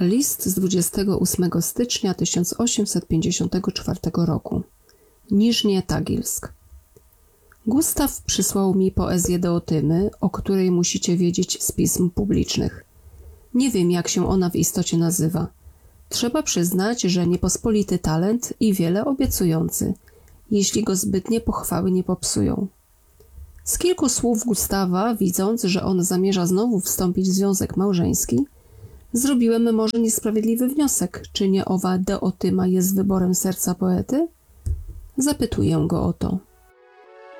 List z 28 stycznia 1854 roku. Niżnie Tagilsk. Gustaw przysłał mi poezję Deotymy, o której musicie wiedzieć z pism publicznych. Nie wiem, jak się ona w istocie nazywa. Trzeba przyznać, że niepospolity talent i wiele obiecujący, jeśli go zbytnie pochwały nie popsują. Z kilku słów Gustawa, widząc, że on zamierza znowu wstąpić w związek małżeński, zrobiłem może niesprawiedliwy wniosek, czy nie owa Deotyma jest wyborem serca poety? Zapytuję go o to.